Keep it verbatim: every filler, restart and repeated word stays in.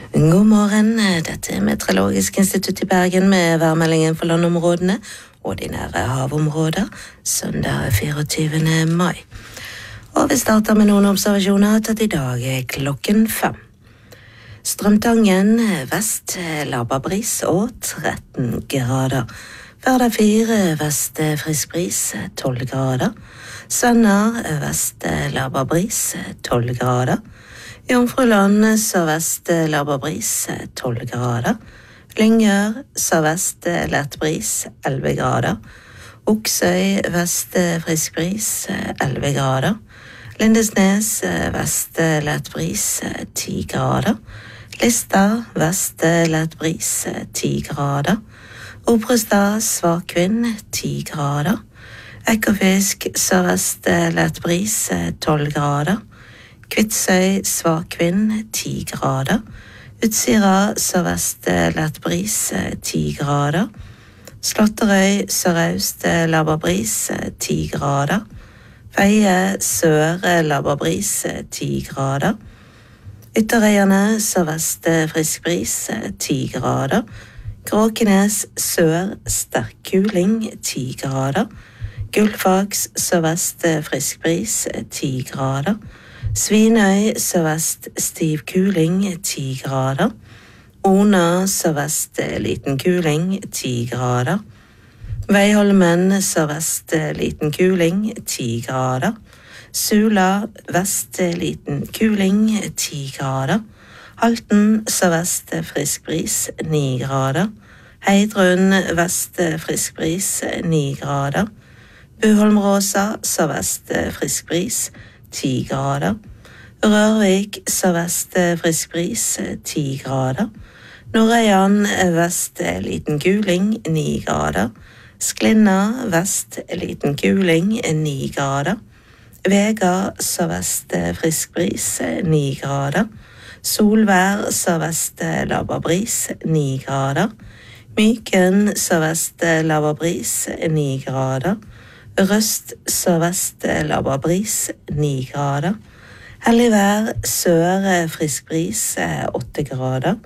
God morgen, dette er Meteorologisk institutt i Bergen med værmeldingen for landområdene og de nære havområder, søndag fireogtyvende mai. Og vi starter med noen observasjoner tatt i dag klokken fem. Strømtangen vest, Lababris og tretten grader. Hverdag fire vest, frisk bris, tolv grader. Svenner vest, Lababris, tolv grader. Jomfruland sørvest, Lababris, tolv grader. Lyngør sørvest, lett bris, elleve grader. Oksøy vest, frisk bris, elleve grader. Lindesnes vest, lett bris, ti grader. Lista vest, lett bris, ti grader. Obrestad svak vind, ti grader. Ekofisk sørvest, lett bris, tolv grader. Kvitsøy svak vind, ti grader. Utsira sørvest, lett bris, ti grader. Slåtterøy sørøst, Lababris, ti grader. Veie sør, Lababris, ti grader. Ytterøyene sørvest, frisk bris, ti grader. Gråkenes sør, sterk kuling, ti grader. Gullfaks sørvest, frisk bris, ti grader. Svinøy sørvest, stiv kuling, ti grader. Ona sørvest, liten kuling, ti grader. Veiholmen sørvest, liten kuling, ti grader. Sula vest, liten kuling, ti grader. Halten sørvest, frisk bris, ni grader. Heidrun vest, frisk bris, ni grader. Buholmråsa sørvest, frisk bris, ti grader. Rørvik sørvest, frisk bris, ti grader. Nordøyan vest, liten kuling, ni grader. Sklinna vest, liten kuling, ni grader. Vega sørvest, frisk bris, ni grader. Solvær sørvest, Lababris, ni grader. Myken sørvest, Lababris, ni grader. Røst sørvest, Lababris, ni grader. Helligvær sør, frisk bris, åtte grader.